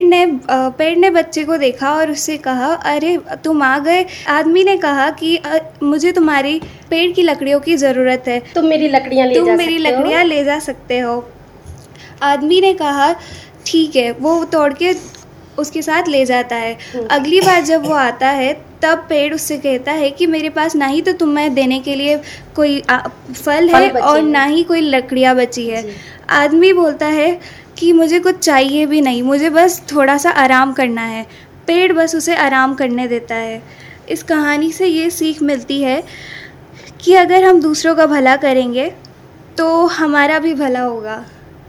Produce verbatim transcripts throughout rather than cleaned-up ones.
ने अ, पेड़ ने बच्चे को देखा और उससे कहा, अरे तुम आ गए। आदमी ने कहा कि "अ, मुझे तुम्हारी पेड़ की लकड़ियों की ज़रूरत है, तुम मेरी लकड़ियाँ ले तुम जा मेरी सकते हो?" लकड़ियाँ ले जा सकते हो। आदमी ने कहा ठीक है, वो तोड़ के उसके साथ ले जाता है। अगली बार जब वो आता है तब पेड़ उससे कहता है कि मेरे पास ना ही तो तुम्हें देने के लिए कोई आ, फल है फल बचे और हैं। ना ही कोई लकड़ियाँ बची है। जी। आदमी बोलता है कि मुझे कुछ चाहिए भी नहीं, मुझे बस थोड़ा सा आराम करना है। पेड़ बस उसे आराम करने देता है। इस कहानी से ये सीख मिलती है कि अगर हम दूसरों का भला करेंगे तो हमारा भी भला होगा।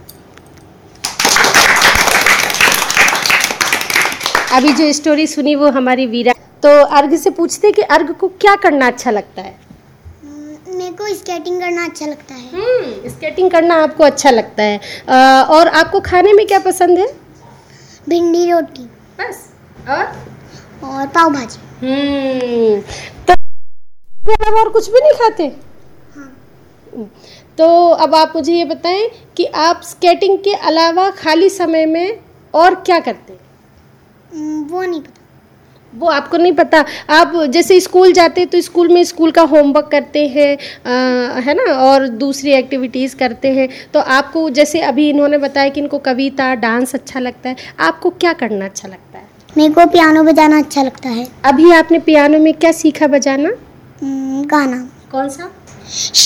अभी जो स्टोरी सुनी वो हमारी वीरा। तो अर्घ से पूछते कि अर्घ को क्या करना अच्छा लगता है? मेरे को स्केटिंग करना अच्छा लगता है। हम्म स्केटिंग करना आपको अच्छा लगता है। आ, और आपको खाने में क्या पसंद है? भिंडी रोटी बस। और और पाव भाजी। हम्म तो इसके अलावा और कुछ भी नहीं खाते? हाँ। तो अब आप मुझे ये बताएं कि आप स्केटिंग के अलावा खाली समय में और क्या करते हैं? वो नहीं पता। वो आपको नहीं पता। आप जैसे स्कूल जाते हैं तो स्कूल में स्कूल का होमवर्क करते हैं, आ, है ना, और दूसरी एक्टिविटीज़ करते हैं। तो आपको जैसे अभी इन्होंने बताया कि इनको कविता डांस अच्छा लगता है, आपको क्या करना अच्छा लगता है? मेरे को पियानो बजाना अच्छा लगता है। अभी आपने पियानो में क्या सीखा बजाना? गाना। कौन सा?